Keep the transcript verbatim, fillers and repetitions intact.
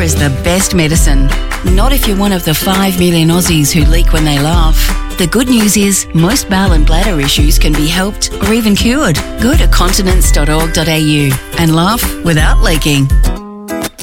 is the best medicine. Not if you're one of the five million Aussies who leak when they laugh. The good news is most bowel and bladder issues can be helped or even cured. Go to continence dot org dot a u and laugh without leaking.